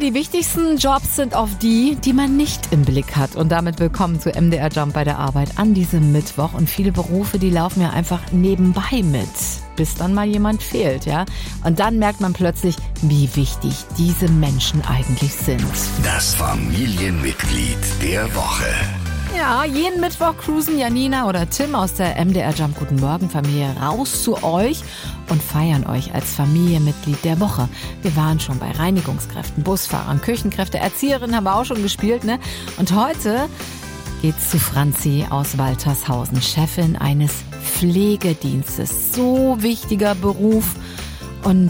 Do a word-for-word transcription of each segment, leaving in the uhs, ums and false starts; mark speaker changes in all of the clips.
Speaker 1: die wichtigsten Jobs sind oft die, die man nicht im Blick hat. Und damit willkommen zu M D R Jump bei der Arbeit an diesem Mittwoch. Und viele Berufe, die laufen ja einfach nebenbei mit, bis dann mal jemand fehlt, ja. Und dann merkt man plötzlich, wie wichtig diese Menschen eigentlich sind.
Speaker 2: Das Familienmitglied der Woche.
Speaker 1: Ja, jeden Mittwoch cruisen Janina oder Tim aus der M D R Jump Guten Morgen Familie raus zu euch und feiern euch als Familienmitglied der Woche. Wir waren schon bei Reinigungskräften, Busfahrern, Küchenkräfte, Erzieherinnen haben wir auch schon gespielt, ne? Und heute geht's zu Franzi aus Waltershausen, Chefin eines Pflegedienstes. So wichtiger Beruf. Und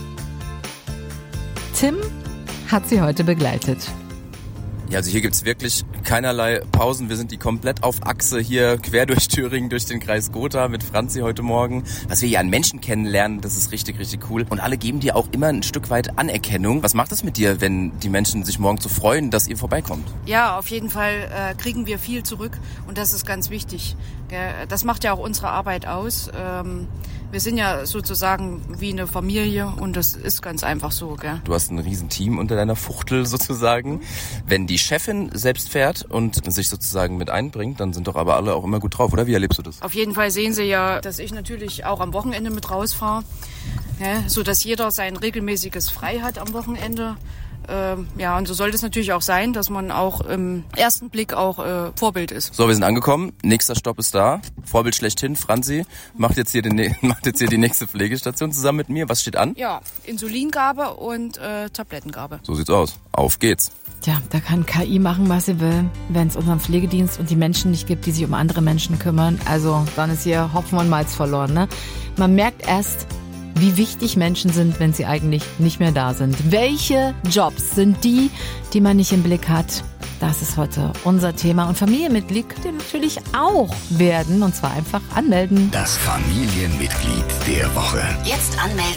Speaker 1: Tim hat sie heute begleitet.
Speaker 3: Ja, also hier gibt's wirklich keinerlei Pausen. Wir sind die komplett auf Achse hier quer durch Thüringen, durch den Kreis Gotha mit Franzi heute Morgen. Was wir hier an Menschen kennenlernen, das ist richtig, richtig cool. Und alle geben dir auch immer ein Stück weit Anerkennung. Was macht das mit dir, wenn die Menschen sich morgen so freuen, dass ihr vorbeikommt?
Speaker 4: Ja, auf jeden Fall äh, kriegen wir viel zurück und das ist ganz wichtig. Gell? Das macht ja auch unsere Arbeit aus. Ähm, wir sind ja sozusagen wie eine Familie und das ist ganz einfach so. Gell?
Speaker 3: Du hast ein Riesenteam unter deiner Fuchtel sozusagen. Wenn die Chefin selbst fährt und sich sozusagen mit einbringt, dann sind doch aber alle auch immer gut drauf, oder? Wie erlebst du das?
Speaker 4: Auf jeden Fall sehen sie ja, dass ich natürlich auch am Wochenende mit rausfahre, ja, so dass jeder sein regelmäßiges Frei hat am Wochenende. Ähm, ja, und so sollte es natürlich auch sein, dass man auch im ersten Blick auch äh, Vorbild ist.
Speaker 3: So, wir sind angekommen. Nächster Stopp ist da. Vorbild schlechthin. Franzi macht jetzt hier, den, macht jetzt hier die nächste Pflegestation zusammen mit mir. Was steht an?
Speaker 4: Ja, Insulingabe und äh, Tablettengabe.
Speaker 3: So sieht's aus. Auf geht's.
Speaker 1: Tja, da kann K I machen, was sie will, wenn es unseren Pflegedienst und die Menschen nicht gibt, die sich um andere Menschen kümmern. Also dann ist hier Hopfen und Malz verloren, ne? Man merkt erst, wie wichtig Menschen sind, wenn sie eigentlich nicht mehr da sind. Welche Jobs sind die, die man nicht im Blick hat? Das ist heute unser Thema. Und Familienmitglied könnt ihr natürlich auch werden. Und zwar einfach anmelden.
Speaker 2: Das Familienmitglied der Woche.
Speaker 5: Jetzt anmelden.